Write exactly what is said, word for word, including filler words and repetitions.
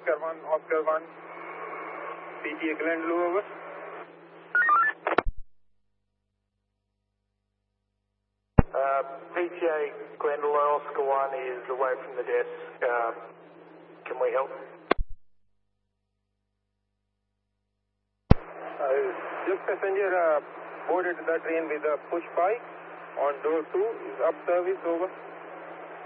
Oscar one, Oscar one. P T A Glendalough, over. Uh, P T A Glendalough, Oscar one is away from the desk. Uh, can we help? Uh, just passenger uh, boarded the train with a push bike on door two. Is up service, over.